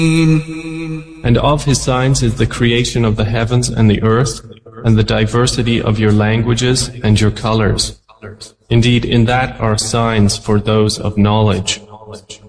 And of His signs is the creation of the heavens and the earth, and the diversity of your languages and your colors. Indeed, in that are signs for those of knowledge.